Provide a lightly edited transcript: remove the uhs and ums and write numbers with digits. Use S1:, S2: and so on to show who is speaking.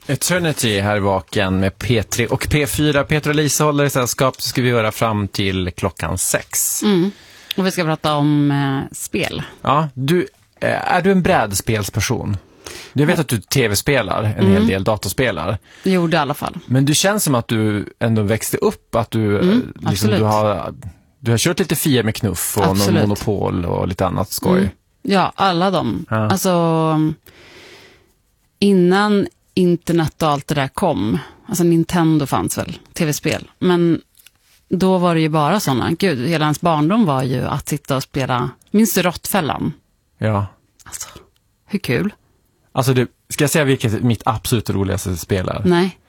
S1: Eternity här vaken med P3 och P4. Peter och Lisa håller i sällskap, så ska vi göra fram till klockan 6.
S2: Och vi ska prata om spel.
S1: Ja, är du en brädspelsperson? Jag vet att du tv-spelar en hel del, dataspelar.
S2: Gjorde i alla fall.
S1: Men du känns som att du ändå växte upp, att du, liksom, du har kört lite Fia med knuff och någon Monopol och lite annat skoj.
S2: Ja, alla dem.
S1: Ja.
S2: Alltså, innan internet och allt det där kom, alltså Nintendo fanns väl, tv-spel, men då var det ju bara sådana. Gud, hela hans barndom var ju att sitta och spela, minns du Råttfällan?
S1: Ja.
S2: Alltså, hur kul?
S1: Alltså, ska jag säga vilket mitt absolut roligaste spel är?
S2: Nej.